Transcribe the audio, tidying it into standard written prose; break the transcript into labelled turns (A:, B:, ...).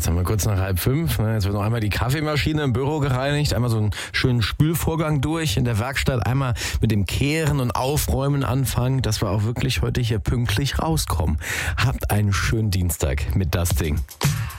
A: jetzt haben wir kurz nach 4:30. Ne? Jetzt wird noch einmal die Kaffeemaschine im Büro gereinigt, einmal so einen schönen Spülvorgang durch in der Werkstatt, einmal mit dem Kehren und Aufräumen anfangen, dass wir auch wirklich heute hier pünktlich rauskommen. Habt einen schönen Dienstag mit das Ding.